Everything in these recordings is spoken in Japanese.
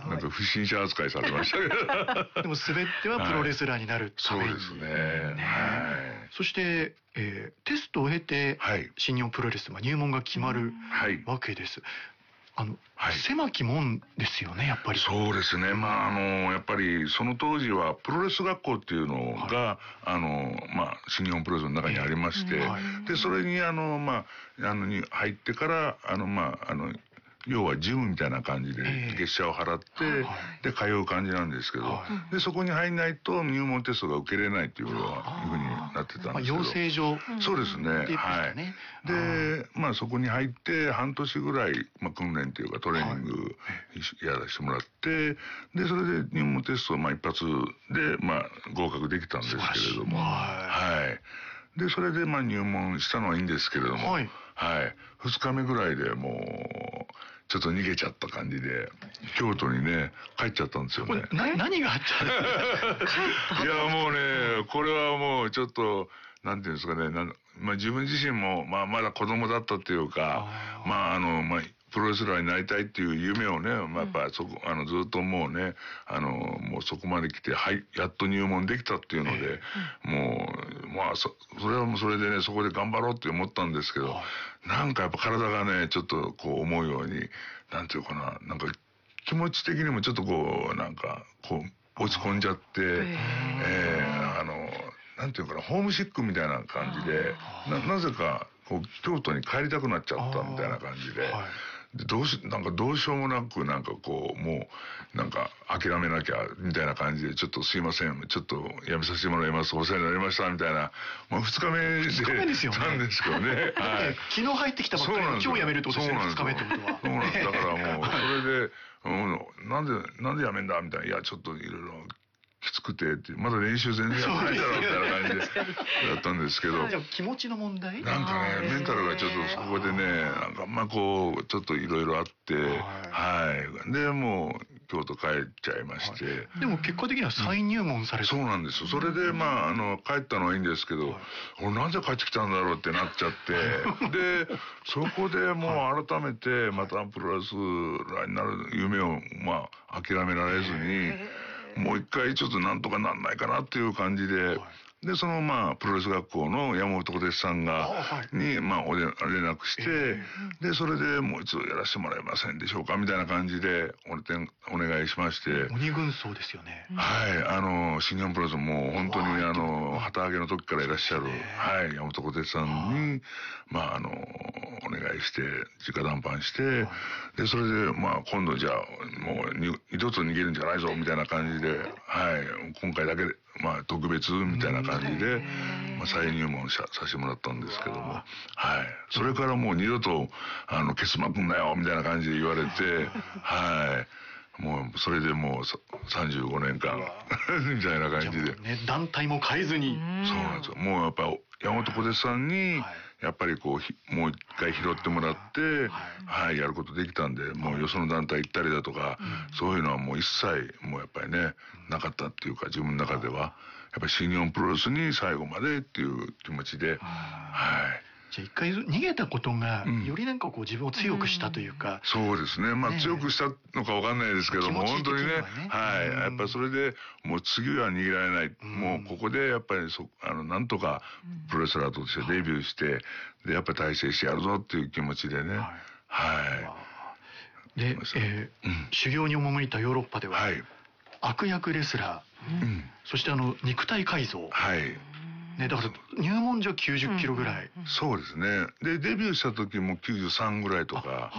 なんか不審者扱いされましたけど。 でも全てはプロレスラーになるために。 そうですね。はい。 そしてテストを経て新日本プロレス入門が決まるわけです。狭き門ですよね、やっぱり。 そうですね。やっぱりその当時はプロレス学校っていうのが、新日本プロレスの中にありまして、でそれにに入ってから要はジムみたいな感じで月謝を払ってで通う感じなんですけど、でそこに入んないと入門テストが受けれないっていうふうになってたんですけど、 養成所。 そうですね。はい。でそこに入って半年ぐらい訓練というかトレーニングやらせてもらって、でそれで入門テスト一発で合格できたんですけれども、はい。でそれで入門したのはいいんですけれども、はい。2日目ぐらいでもうちょっと逃げちゃった感じで京都にね帰っちゃったんですよね。 何があったんですか？ いやもうね、これはもうちょっとなんていうんですかね、自分自身もまだ子供だったっていうか、プロレスラーになりたいっていう夢をね、やっぱずっともうね、もうそこまで来て、やっと入門できたっていうので、もう、それはもうそれでね、そこで頑張ろうって思ったんですけど、なんかやっぱ体がね、ちょっとこう思うように、なんていうかな、なんか気持ち的にもちょっと落ち込んじゃって、なんていうかな、ホームシックみたいな感じで、なぜか、京都に帰りたくなっちゃったみたいな感じで、どうしようもなく、もう、諦めなきゃ、みたいな感じで、ちょっとすいません、ちょっとやめさせてもらいます、お世話になりました、みたいな、2日目で、 ですよね。 なんですけどね。 昨日入ってきたばっかり今日辞めるってことですね、2日目ってことは。 そうなんです。だからもう、それで、なんで辞めんだみたいな、いや、ちょっといろいろ、きつくてってまだ練習全然やってないだろうみたいな感じでだったんですけど、 じゃあ気持ちの問題？ なんかね、メンタルがちょっとそこでね、ちょっといろいろあって、でもう京都帰っちゃいまして、 でも結果的には再入門された。 そうなんですよ。それで帰ったのはいいんですけど、俺なぜ帰ってきたんだろうってなっちゃって、でそこでもう改めてまたプロレスラーになる夢を諦められずに。もう一回ちょっとなんとかなんないかなっていう感じで、でそのプロレス学校の山本小鉄さんに連絡して、でそれでもう一度やらせてもらえませんでしょうかみたいな感じでお願いしまして。 鬼軍曹ですよね。 はい、新日本プロレスも本当に旗揚げの時からいらっしゃる山本小鉄さんにお願いして直談判して、でそれで今度じゃあもう二度と逃げるんじゃないぞみたいな感じで、今回だけで特別みたいな感じで再入門させてもらったんですけども、それからもう二度とケツまくんなよみたいな感じで言われて、もうそれでもう35年間みたいな感じで、 団体も変えずに。 そうなんですよ。もうやっぱ山本小鉄さんにやっぱりもう一回拾ってもらってやることできたんで、もうよその団体行ったりだとかそういうのはもう一切もうやっぱりねなかったっていうか、自分の中ではやっぱり新日本プロレスに最後までっていう気持ちで、 じゃあ一回逃げたことがより自分を強くしたというか。 そうですね。強くしたのかわかんないですけども、本当にね、やっぱりそれでもう次は逃げられない。もうここでやっぱりなんとかプロレスラーとしてデビューして、でやっぱり大成してやるぞっていう気持ちでね。 で、修行に赴いたヨーロッパでは悪役レスラー、そして肉体改造。だから入門時は90キロぐらい。 そうですね。でデビューした時も93ぐらいとか。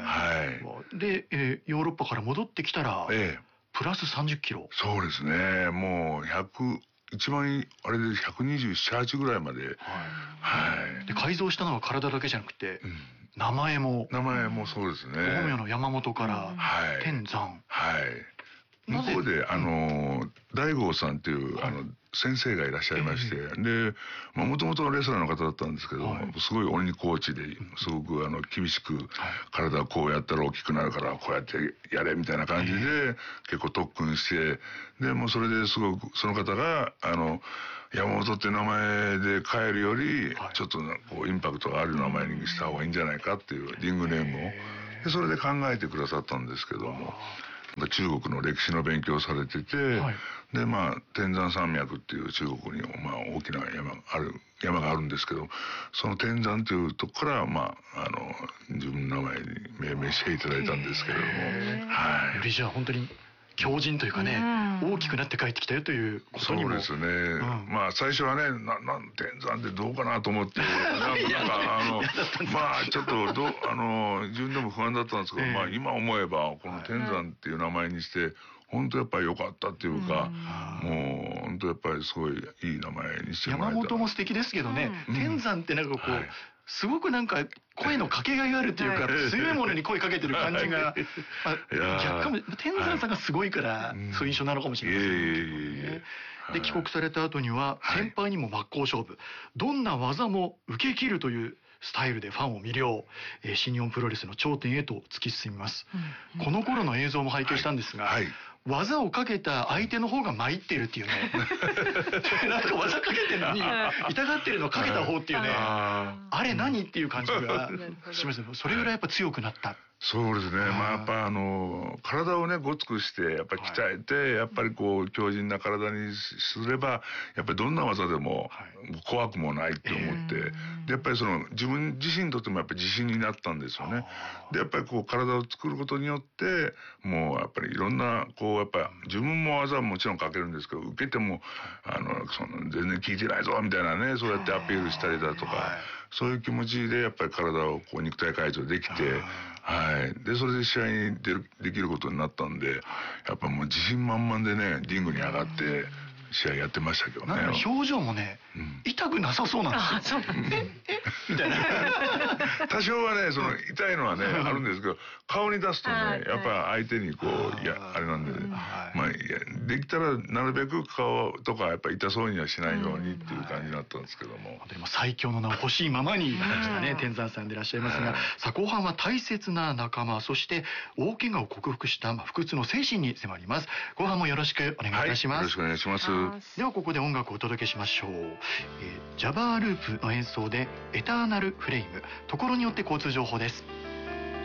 でヨーロッパから戻ってきたらプラス30キロ。 そうですね。もう一番あれで127、8ぐらいまで。 で改造したのは体だけじゃなくて名前もそうですね。 本名の山本から天山。 向こうで大郷さんっていう先生がいらっしゃいまして、でもともとレスラーの方だったんですけど、すごい鬼コーチですごく厳しく体をこうやったら大きくなるからこうやってやれみたいな感じで結構特訓して、でもうそれですごくその方が山本って名前で変えるよりちょっとインパクトがある名前にした方がいいんじゃないかっていうリングネームを、でそれで考えてくださったんですけども。 中国の歴史の勉強をされてて、で天山山脈っていう中国に大きな山があるんですけど、その天山というとこから自分の名前に命名していただいたんですけれども、 よりじゃあ本当に強靭というかね、大きくなって帰ってきたよということにも。 そうですね。最初はね、天山ってどうかなと思って、ちょっと自分でも不安だったんですけど、今思えばこの天山っていう名前にして本当やっぱり良かったっていうか、もう本当やっぱりすごいいい名前にしてもらえた。 山本も素敵ですけどね、天山ってなんかこう。すごくなんか声のかけがいがあるっていうか、強いものに声かけてる感じが逆かも。天山さんがすごいからそういう印象なのかもしれませんね。で帰国された後には先輩にも真っ向勝負、どんな技も受け切るというスタイルでファンを魅了、新日本プロレスの頂点へと突き進みます。この頃の映像も拝見したんですが、技をかけた相手の方が参ってるっていうねなんか技かけてるのに痛がってるのかけた方っていうね、あれ何っていう感じがします。それぐらいやっぱ強くなった。 そうですね。やっぱ体をねごつくしてやっぱり鍛えて、やっぱりこう強靭な体にすればやっぱりどんな技でも怖くもないって思って、でやっぱり自分自身にとってもやっぱり自信になったんですよね。でやっぱりこう体を作ることによってもうやっぱりいろんなやっぱ自分も技はもちろんかけるんですけど、受けても全然効いてないぞみたいなね、そうやってアピールしたりだとか、そういう気持ちでやっぱり体を肉体改造できて、でそれで試合にできることになったんで、やっぱもう自信満々でねリングに上がって試合やってましたけどね。 なんか表情もね、痛くなさそうなんですよ。みたいな。 多少はね痛いのはねあるんですけど、顔に出すとねやっぱ相手にあれなんで、できたらなるべく顔とかやっぱ痛そうにはしないようにっていう感じになったんですけども。 でも最強の名を欲しいままにしたね天山さんでいらっしゃいますが、さあ後半は大切な仲間、そして大怪我を克服した不屈の精神に迫ります。後半もよろしくお願いいたします。 よろしくお願いします。 ではここで音楽をお届けしましょう。ジャバーループの演奏でエターナルフレイム、ところによって交通情報です。